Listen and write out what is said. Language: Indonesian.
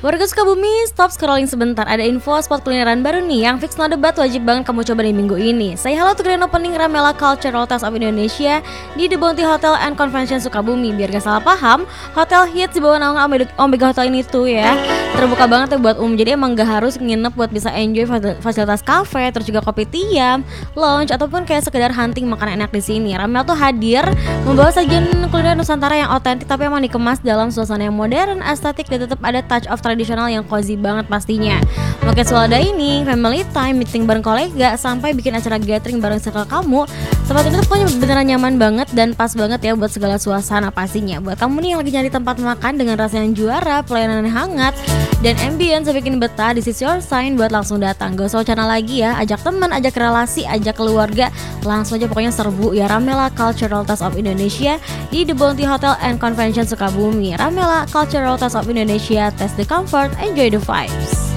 Warga Sukabumi, stop scrolling sebentar. Ada info spot kulineran baru nih yang fix no debat, wajib banget kamu coba di minggu ini. Say hello to grand opening Ramela Cultural Taste of Indonesia di The Bounty Hotel and Convention Sukabumi. Biar gak salah paham, hotel hits di bawah naungan Omega Hotel ini tuh ya terbuka banget ya buat umum. Jadi emang gak harus nginep buat bisa enjoy fasilitas cafe, terus juga kopi tiam, lounge, ataupun kayak sekedar hunting makan enak di sini. Ramela tuh hadir membawa sajian kuliner Nusantara yang otentik tapi emang dikemas dalam suasana yang modern, estetik, dan tetap ada touch of tradisional yang cozy banget pastinya. Mulai casual dining, family time, meeting bareng kolega, sampai bikin acara gathering bareng circle kamu, tempat ini tuh pokoknya beneran nyaman banget dan pas banget ya buat segala suasana pastinya. Buat kamu nih yang lagi nyari tempat makan dengan rasa yang juara, pelayanan yang hangat, dan ambience yang bikin betah, this is your sign buat langsung datang. Gak usah wacana lagi ya, ajak teman, ajak relasi, ajak keluarga, langsung aja pokoknya serbu ya Ramela Cultural Taste of Indonesia di The Bounty Hotel and Convention Sukabumi. Ramela Cultural Taste of Indonesia, taste the comfort, enjoy the vibes.